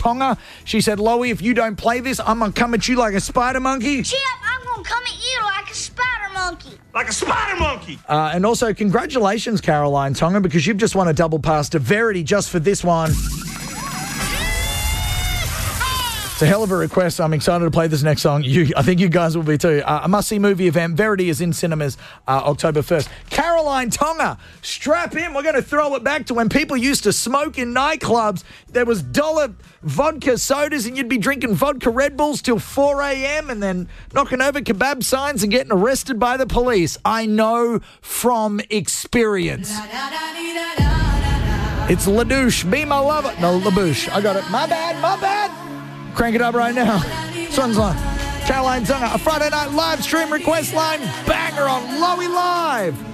Tonga. She said, Loey, if you don't play this, I'm going to come at you like a spider monkey. Chip, I'm going to come at you like a spider monkey. Like a spider monkey. And also, congratulations, Caroline Tonga, because you've just won a double pass to Verity just for this one. It's a hell of a request. I'm excited to play this next song. I think you guys will be too. A must-see movie event. Verity is in cinemas October 1st. Caroline Tonga, strap in. We're going to throw it back to when people used to smoke in nightclubs. There was dollar vodka sodas and you'd be drinking vodka Red Bulls till 4 a.m. and then knocking over kebab signs and getting arrested by the police. I know from experience. It's LaDouche, Be My Lover. No, LaBouche. I got it. My bad. Crank it up right now. Swans line. Caroline Tonga, a Friday night live stream request line banger on Loey Live.